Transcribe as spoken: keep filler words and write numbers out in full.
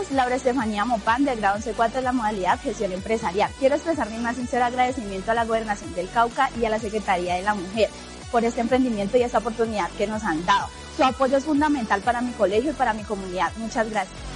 Saludos, Laura Estefanía Mopán, del grado once cuatro de la modalidad Gestión Empresarial. Quiero expresar mi más sincero agradecimiento a la Gobernación del Cauca y a la Secretaría de la Mujer por este emprendimiento y esta oportunidad que nos han dado. Su apoyo es fundamental para mi colegio y para mi comunidad. Muchas gracias.